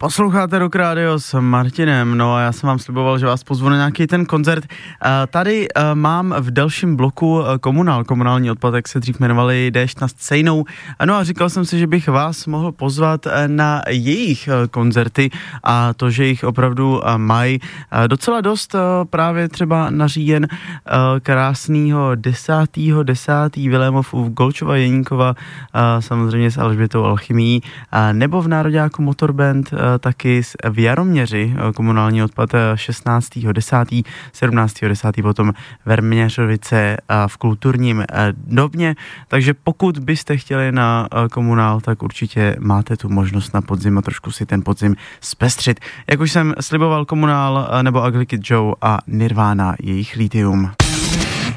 Posloucháte Rock Radio s Martinem, no a já jsem vám sliboval, že vás pozvu na nějaký ten koncert. Tady mám v dalším bloku komunální odpad, jak se dřív jmenovali, Déšť nad Scejnou. No a říkal jsem si, že bych vás mohl pozvat na jejich koncerty a to, že jich opravdu mají docela dost, právě třeba na říjen krásnýho 10.10. Vilémov u Golčova Jeníkova, samozřejmě s Alžbětou Alchymí, nebo v Nároďáku Motorband, taky v Jaroměři komunální odpad 16.10., 17.10. potom Verměřovice v kulturním domě, takže pokud byste chtěli na komunál, tak určitě máte tu možnost na podzim a trošku si ten podzim zpestřit. Jak už jsem sliboval, komunál nebo Ugly Kid Joe a Nirvana, jejich Lithium.